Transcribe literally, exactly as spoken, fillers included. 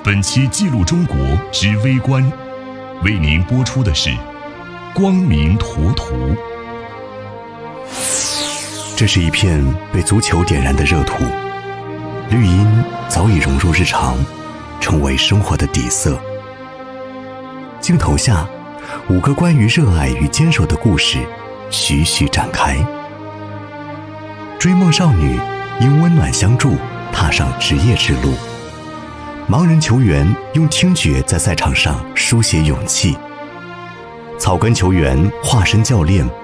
本期记录中国之微观，为您播出的是光明图图。 这是一片被足球点燃的热土，绿荫早已融入日常，成为生活的底色。镜头下，五个关于热爱与坚守的故事徐徐展开。追梦少女因温暖相助踏上职业之路，盲人球员用听觉在赛场上书写勇气，草根球员化身教练